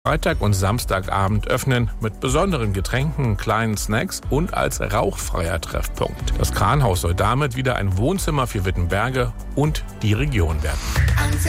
Freitag und Samstagabend öffnen mit besonderen Getränken, kleinen Snacks und als rauchfreier Treffpunkt. Das Kranhaus soll damit wieder ein Wohnzimmer für Wittenberge und die Region werden.